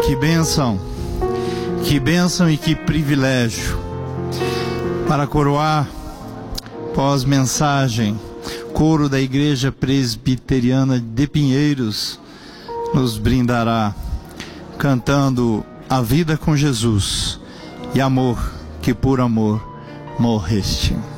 que bênção e que privilégio. Para coroar, pós-mensagem, coro da Igreja Presbiteriana de Pinheiros nos brindará, cantando A Vida com Jesus e Amor, que por amor morreste.